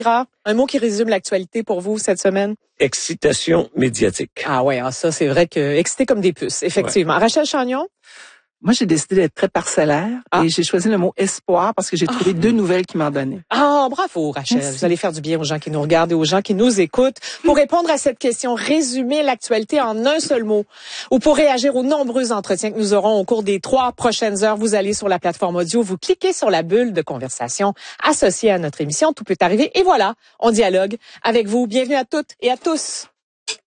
Un mot qui résume l'actualité pour vous cette semaine? Excitation médiatique. Ah ouais, ça c'est vrai que excité comme des puces, effectivement. Ouais. Rachel Chagnon? Moi, j'ai décidé d'être très parcellaire et j'ai choisi le mot espoir parce que j'ai trouvé 2 nouvelles qui m'en donnaient. Ah, bravo, Rachel. Merci. Vous allez faire du bien aux gens qui nous regardent et aux gens qui nous écoutent. Pour répondre à cette question, résumer l'actualité en un seul mot ou pour réagir aux nombreux entretiens que nous aurons au cours des 3 prochaines heures, vous allez sur la plateforme audio, vous cliquez sur la bulle de conversation associée à notre émission. Tout peut arriver et voilà, on dialogue avec vous. Bienvenue à toutes et à tous.